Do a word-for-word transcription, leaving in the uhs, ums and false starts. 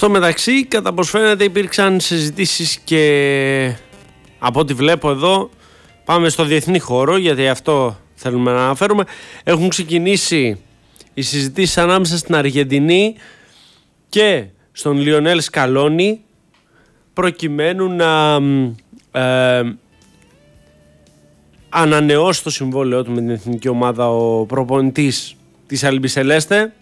Στο μεταξύ, κατά πως φαίνεται, υπήρξαν συζητήσεις και από ό,τι βλέπω εδώ, πάμε στο διεθνή χώρο, γιατί αυτό θέλουμε να αναφέρουμε. Έχουν ξεκινήσει οι συζητήσεις ανάμεσα στην Αργεντινή και στον Λιονέλ Σκαλόνι, προκειμένου να ε, ανανεώσει το συμβόλαιό του με την εθνική ομάδα ο προπονητής της Αλμπισελέστε.